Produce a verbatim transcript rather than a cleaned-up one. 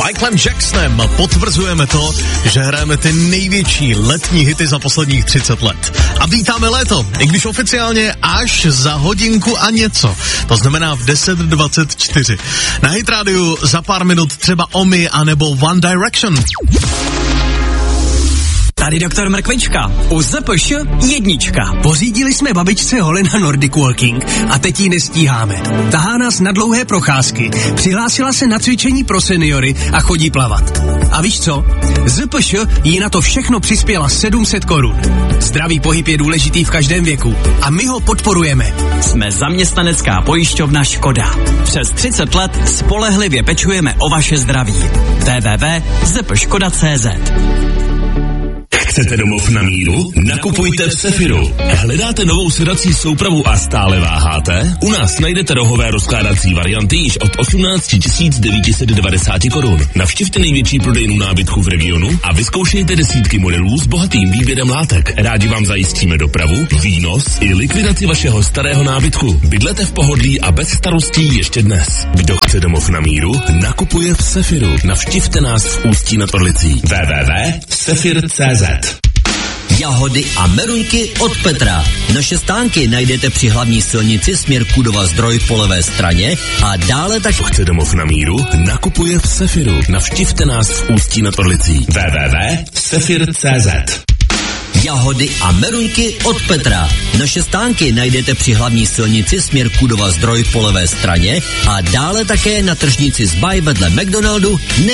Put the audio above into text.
Michaelem Jacksonem potvrzujeme to, že hrajeme ty největší letní hity za posledních třicet let. A vítáme léto, i když oficiálně až za hodinku a něco. To znamená v deset dvacet čtyři. Na Hit Radio za pár minut třeba Omi anebo One Direction. Tady doktor Mrkvička. U Z P Š jednička. Pořídili jsme babičce hole na Nordic Walking a teď ji nestíháme. Tahá nás na dlouhé procházky, přihlásila se na cvičení pro seniory a chodí plavat. A víš co? Z P Š jí na to všechno přispěla sedm set korun. Zdravý pohyb je důležitý v každém věku a my ho podporujeme. Jsme zaměstnanecká pojišťovna Škoda. Přes třicet let spolehlivě pečujeme o vaše zdraví. w w w tečka zepškoda tečka cé zet. Chcete domov na míru? Nakupujte v Sefiru. Hledáte novou sedací soupravu a stále váháte? U nás najdete rohové rozkládací varianty již od osmnáct tisíc devět set devadesát korun. Navštivte největší prodejnu nábytku v regionu a vyzkoušejte desítky modelů s bohatým výběrem látek. Rádi vám zajistíme dopravu, výnos i likvidaci vašeho starého nábytku. Bydlete v pohodlí a bez starostí ještě dnes. Kdo chce domov na míru? Nakupuje v Sefiru. Navštivte nás v Ústí nad Orlicí. w w w tečka sefir tečka cé zet. Jahody a meruňky od Petra. Naše stánky najdete při hlavní silnici směr Kudova Zdroj po levé straně a dále tak... Chce domov na míru? Nakupuje v Sefiru. Navštivte nás v Ústí nad Orlicí. w w w tečka sefir tečka cé zet. Jahody a meruňky od Petra. Naše stánky najdete při hlavní silnici směr Kudova Zdroj po levé straně a dále také na tržnici Zbaj vedle McDonaldu